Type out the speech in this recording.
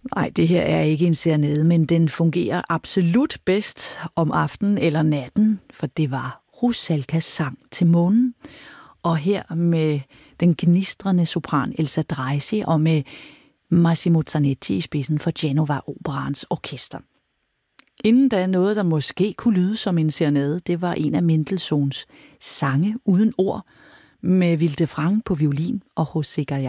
Nej, det her er ikke en serenade, men den fungerer absolut bedst om aftenen eller natten, for det var Rusalkas sang til månen. Og her med den gnistrende sopran Elsa Dreisig og med Massimo Zanetti i spidsen for Genova Operaens orkester. Inden da noget, der måske kunne lyde som en serenade, det var en af Mendelssohns sange uden ord, med Vilde Frang på violin og José Gallá